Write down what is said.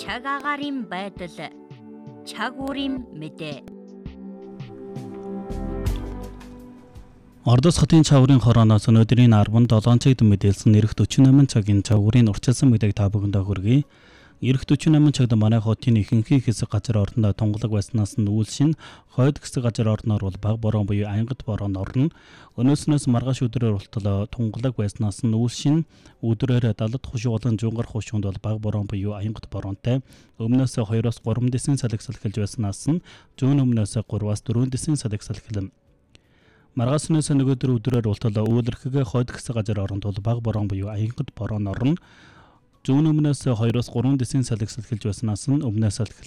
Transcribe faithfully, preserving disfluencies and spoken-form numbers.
цаг агаарын байдал, цаг үеийн мэдээ. Ордос хотын чаврын хорооноос өнөөдрийн арван долоон цагт мэдээлсэн эрэгт өчнө намын цагийн чаврын урчилсан мэдээг та бүхэндээ хүргэе. Эрэгт өчнө намын цагт манай хотын ихэнх хэсэг газар орноо тунгалаг байснаас нь үйлшин хойд хэсэг газар орноор бол баг борон буюу ангид борон орно. Өнөөснөөс маргааш өдрөөр болтол тунгалаг байснаас нь үйлшин өдрөөр далд хушиг болон жунгар хушуунд бол баг борон буюу ангид боронтой. Өмнөөс хоёроос гурван дэсийн салхисал эхэлж байснаас нь зүүн өмнөөс гурваас дөрвөн дэсийн салхисал эхэлнэ. Маргаашнаас нөгөөдөр өдрөөр болтол үүлэрхэг хойд хэсэг газар оронд бол баг борон буюу ангид борон орно. Зүүн өмнөөс хоёроос гурван дэсийн салхисал эхэлж байснаас нь өмнөөс